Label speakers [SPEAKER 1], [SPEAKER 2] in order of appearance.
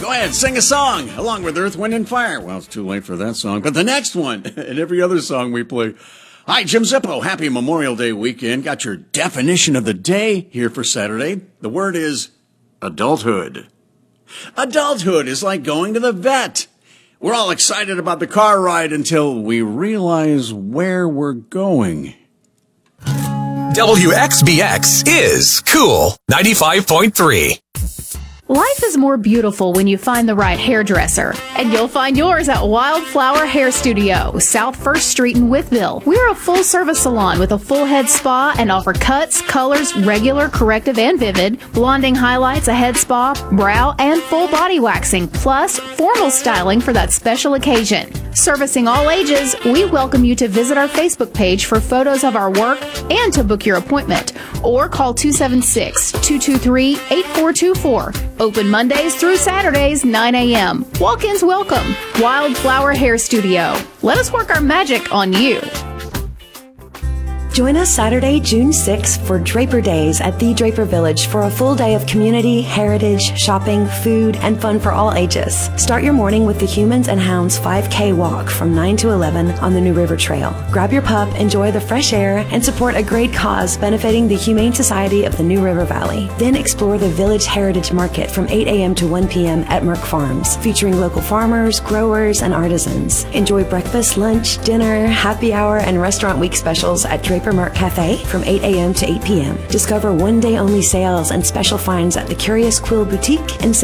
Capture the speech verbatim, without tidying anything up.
[SPEAKER 1] Go ahead, sing a song along with Earth, Wind, and Fire. Well, it's too late for that song, but the next one and every other song we play. Hi, Jim Zippo. Happy Memorial Day weekend. Got your definition of the day here for Saturday. The word is adulthood. Adulthood is like going to the vet. We're all excited about the car ride until we realize where we're going.
[SPEAKER 2] W X B X is Cool ninety-five point three.
[SPEAKER 3] Life is more beautiful when you find the right hairdresser, and you'll find yours at Wildflower Hair Studio, South First Street in Wytheville. We're a full-service salon with a full head spa and offer cuts, colors, regular, corrective, and vivid, blonding highlights, a head spa, brow, and full body waxing, plus formal styling for that special occasion. Servicing all ages, we welcome you to visit our Facebook page for photos of our work and to book your appointment, or call two seven six, two two three, eight four two four. Open Mondays through Saturdays, nine a.m. Walk-ins welcome. Wildflower Hair Studio. Let us work our magic on you.
[SPEAKER 4] Join us Saturday, June sixth for Draper Days at the Draper Village for a full day of community, heritage, shopping, food, and fun for all ages. Start your morning with the Humans and Hounds five K walk from nine to eleven on the New River Trail. Grab your pup, enjoy the fresh air, and support a great cause benefiting the Humane Society of the New River Valley. Then explore the Village Heritage Market from eight a.m. to one p.m. at Merck Farms, featuring local farmers, growers, and artisans. Enjoy breakfast, lunch, dinner, happy hour, and restaurant week specials at Draper Merck Cafe from eight a.m. to eight p.m. Discover one-day only sales and special finds at the Curious Quill Boutique and